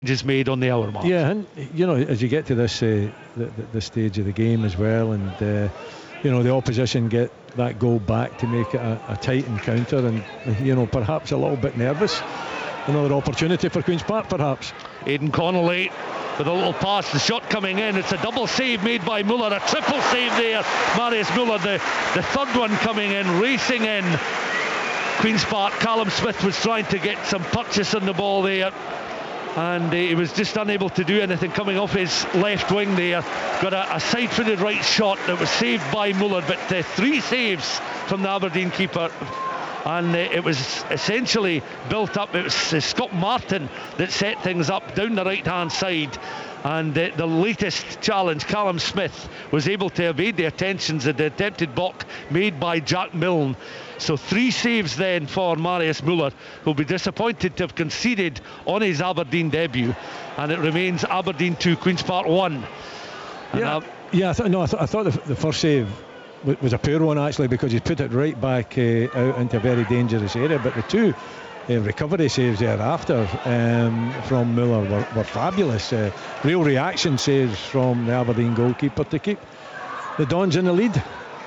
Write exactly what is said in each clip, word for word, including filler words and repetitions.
Is made on the hour mark. Yeah, and you know, as you get to this uh, the, the, the stage of the game as well, and uh, you know, the opposition get that goal back to make it a, a tight encounter, and you know, perhaps a little bit nervous. Another opportunity for Queen's Park, perhaps. Aidan Connolly with a little pass, the shot coming in. It's a double save made by Muller, a triple save there. Marius Muller, the, the third one coming in, racing in. Queen's Park, Callum Smith was trying to get some purchase on the ball there, and uh, he was just unable to do anything coming off his left wing there. Got a, a side-footed right shot that was saved by Muller, but uh, three saves from the Aberdeen keeper, and uh, it was essentially built up. It was uh, Scott Martin that set things up down the right-hand side, and uh, the latest challenge, Callum Smith, was able to evade the attentions of the attempted block made by Jack Milne. So three saves then for Marius Muller, who'll be disappointed to have conceded on his Aberdeen debut, and it remains Aberdeen two, Queen's Park one. Yeah, uh, yeah. I th- no, I, th- I thought the, the first save w- was a poor one actually, because he put it right back uh, out into a very dangerous area. But the two uh, recovery saves thereafter um, from Muller were, were fabulous. Uh, real reaction saves from the Aberdeen goalkeeper to keep the Dons in the lead.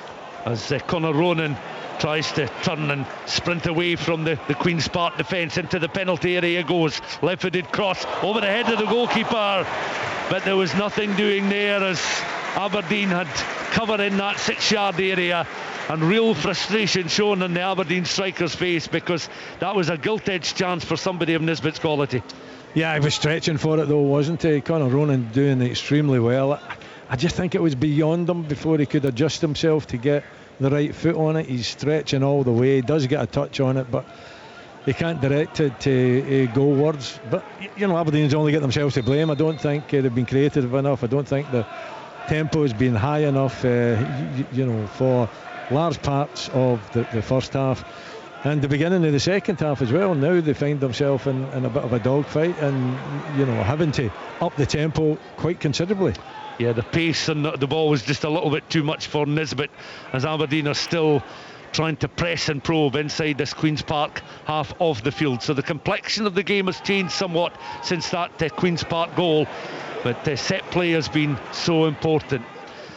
As uh, Conor Ronan tries to turn and sprint away from the, the Queen's Park defence into the penalty area goes. Left-footed cross over the head of the goalkeeper, but there was nothing doing there as Aberdeen had cover in that six-yard area, and real frustration shown on the Aberdeen striker's face, because that was a gilt-edged chance for somebody of Nisbet's quality. Yeah, he was stretching for it though, wasn't he? Conor Ronan doing extremely well. I, I just think it was beyond him before he could adjust himself to get the right foot on it. He's stretching all the way, he does get a touch on it, but he can't direct it to uh, goalwards. But you know, Aberdeen's only get themselves to blame. I don't think uh, they've been creative enough. I don't think the tempo has been high enough uh, you, you know, for large parts of the, the first half and the beginning of the second half as well. Now they find themselves in, in a bit of a dogfight, and you know, having to up the tempo quite considerably. Yeah, the pace and the ball was just a little bit too much for Nisbet, as Aberdeen are still trying to press and probe inside this Queen's Park half of the field. So the complexion of the game has changed somewhat since that uh, Queen's Park goal, but uh, set play has been so important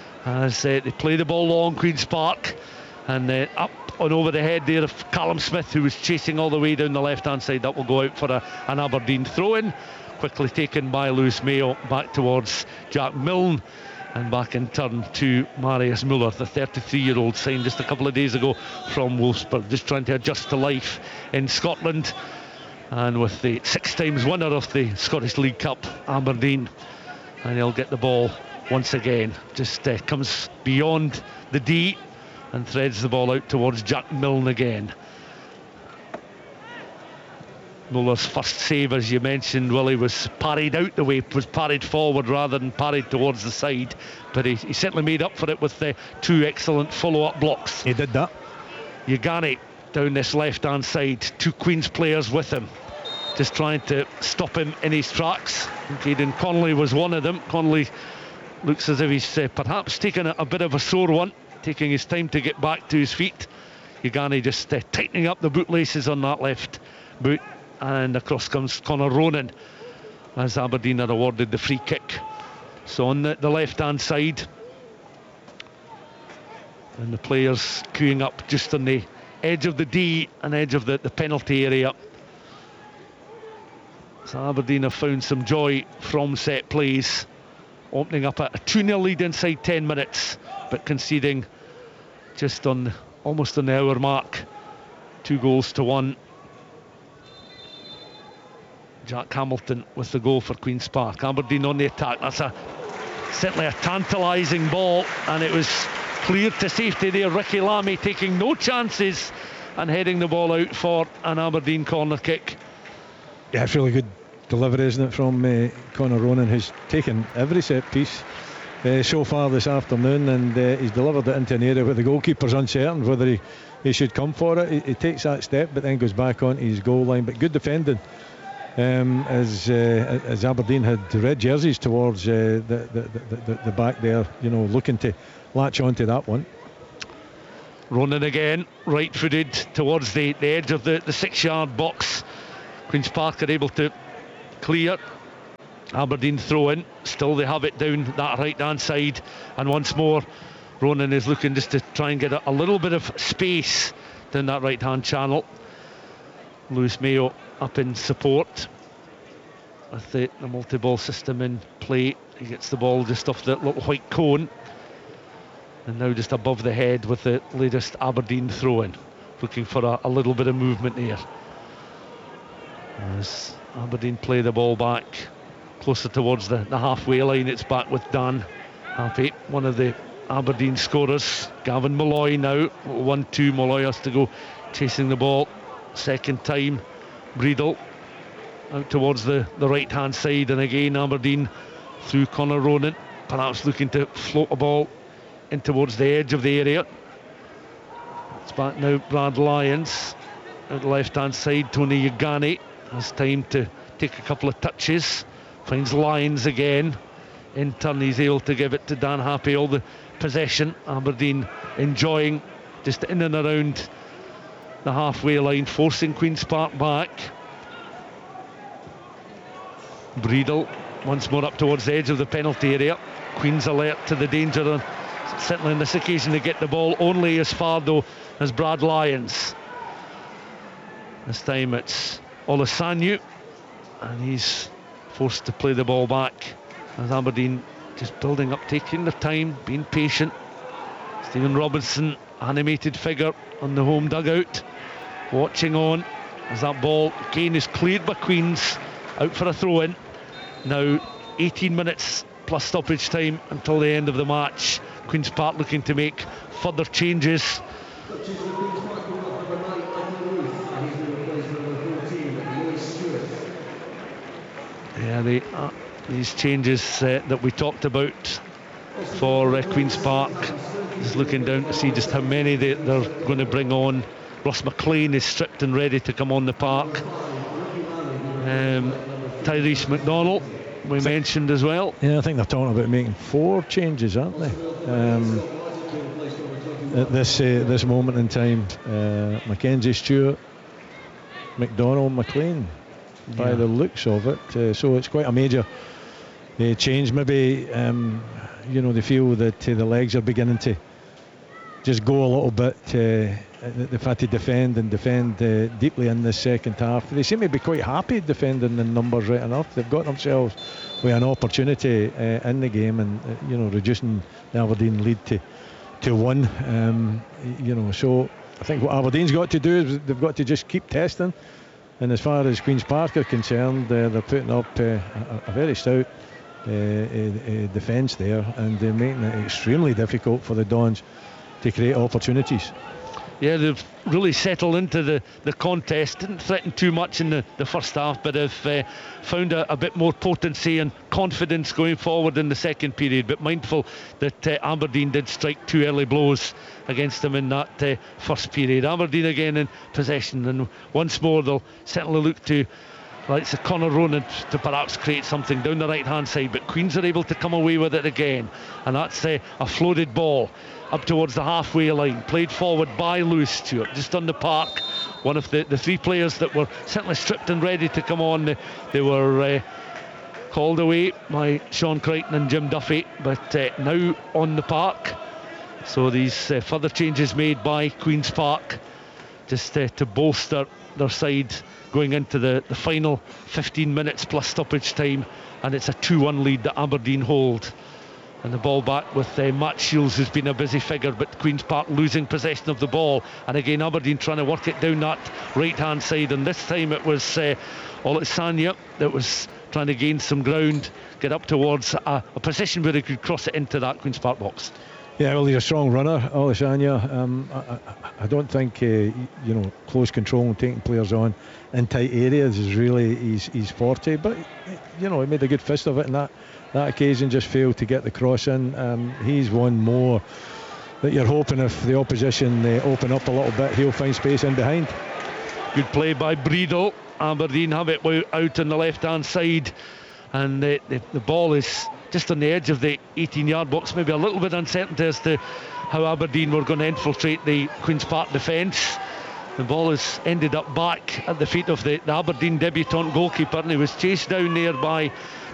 as uh, they play the ball long, Queen's Park, and uh, up and over the head there of Callum Smith, who was chasing all the way down the left hand side. That will go out for a, an Aberdeen throw-in, quickly taken by Lewis Mayo back towards Jack Milne, and back in turn to Marius Muller, the thirty-three year old, signed just a couple of days ago from Wolfsburg, just trying to adjust to life in Scotland, and with the six times winner of the Scottish League Cup, Aberdeen, and he'll get the ball once again, just uh, comes beyond the D and threads the ball out towards Jack Milne again. Muller's first save, as you mentioned, Willie, was parried out the way, was parried forward rather than parried towards the side, but he, he certainly made up for it with the two excellent follow-up blocks. He did that. Ugani down this left-hand side, two Queen's players with him, just trying to stop him in his tracks. Aidan Connolly was one of them. Connolly looks as if he's uh, perhaps taken a, a bit of a sore one, taking his time to get back to his feet. Ugani just uh, tightening up the bootlaces on that left boot. And across comes Conor Ronan as Aberdeen are awarded the free kick. So on the, the left hand side, and the players queuing up just on the edge of the D and edge of the, the penalty area. So Aberdeen have found some joy from set plays, opening up a two nil lead inside ten minutes, but conceding just on almost on the hour mark, two goals to one. Jack Hamilton with the goal for Queen's Park. Aberdeen on the attack. That's a certainly a tantalising ball, and it was cleared to safety there. Ricky Lamy taking no chances and heading the ball out for an Aberdeen corner kick. Yeah, it's really good delivery, isn't it, from uh, Conor Ronan, who's taken every set piece uh, so far this afternoon, and uh, he's delivered it into an area where the goalkeeper's uncertain whether he, he should come for it. He, he takes that step but then goes back onto his goal line. But good defending um, as uh, as Aberdeen had red jerseys towards uh, the, the, the, the, the back there, you know, looking to latch onto that one. Ronan again, right footed towards the, the edge of the, the six yard box. Queen's Park are able to clear Aberdeen throw in, still they have it down that right hand side, and once more Ronan is looking just to try and get a, a little bit of space down that right hand channel. Lewis Mayo up in support with the, the multi-ball system in play. He gets the ball just off the little white cone, and now just above the head with the latest Aberdeen throw in, looking for a, a little bit of movement here as Aberdeen play the ball back closer towards the, the halfway line. It's back with Dan Happy, one of the Aberdeen scorers. Gavin Molloy now, one two. Molloy has to go chasing the ball second time. Breedle out towards the, the right hand side, and again Aberdeen through Conor Ronan, perhaps looking to float a ball in towards the edge of the area. It's back now, Brad Lyons at the left hand side. Tony Ugani has time to take a couple of touches, finds Lyons again. In turn he's able to give it to Dan Happy. All the possession Aberdeen enjoying just in and around the halfway line, forcing Queen's Park back. Breedle once more up towards the edge of the penalty area. Queen's alert to the danger, and certainly on this occasion they get the ball only as far though as Brad Lyons. This time it's Olusanyu, and he's forced to play the ball back as Aberdeen just building up, taking their time, being patient. Stephen Robinson, animated figure on the home dugout, watching on as that ball again is cleared by Queens, out for a throw in. Now eighteen minutes plus stoppage time until the end of the match. Queen's Park looking to make further changes. Yeah, the, uh, these changes uh, that we talked about for uh, Queen's Park. Just looking down to see just how many they, they're going to bring on. Ross McLean is stripped and ready to come on the park. Um, Tyrese McDonald we mentioned as well. Yeah, I think they're talking about making four changes, aren't they? Um, at this uh, this moment in time, uh, Mackenzie Stewart, McDonald, McLean, by yeah. the looks of it. Uh, so it's quite a major uh, change. Maybe um, you know, they feel that uh, the legs are beginning to just go a little bit. Uh, they've had to defend and defend uh, deeply in the second half. They seem to be quite happy defending the numbers right enough. They've got themselves with an opportunity uh, in the game, and uh, you know, reducing the Aberdeen lead to to one. Um, you know, so I think what Aberdeen's got to do is they've got to just keep testing. And as far as Queen's Park are concerned, uh, they're putting up uh, a, a very stout uh, uh, uh, defence there, and they're making it extremely difficult for the Dons to create opportunities. Yeah, they've really settled into the, the contest. Didn't threaten too much in the, the first half, but have uh, found a, a bit more potency and confidence going forward in the second period. But mindful that uh, Aberdeen did strike two early blows against them in that uh, first period. Aberdeen again in possession, and once more they'll certainly look to like so Conor Ronan to perhaps create something down the right hand side, but Queens are able to come away with it again, and that's uh, a floated ball up towards the halfway line, played forward by Lewis Stewart, just on the park. One of the, the three players that were certainly stripped and ready to come on. They, they were uh, called away by Sean Crichton and Jim Duffy, but uh, now on the park. So these uh, further changes made by Queen's Park, just uh, to bolster their side going into the, the final fifteen minutes plus stoppage time, and it's a two one lead that Aberdeen hold. And the ball back with uh, Matt Shields, who's been a busy figure, but Queen's Park losing possession of the ball, and again Aberdeen trying to work it down that right hand side, and this time it was uh, Olusanyu that was trying to gain some ground, get up towards a, a position where he could cross it into that Queen's Park box. Yeah, well, he's a strong runner, Olusanyu. Um, I, I, I don't think uh, you know, close control and taking players on in tight areas is really his, his forte, but you know, he made a good fist of it in that that occasion, just failed to get the cross in. Um, he's one more that you're hoping if the opposition uh, open up a little bit, he'll find space in behind. Good play by Breedle. Aberdeen have it out on the left hand side, and the, the, the ball is just on the edge of the eighteen yard box. Maybe a little bit uncertainty as to how Aberdeen were going to infiltrate the Queen's Park defence. The ball has ended up back at the feet of the, the Aberdeen debutant goalkeeper, and he was chased down there by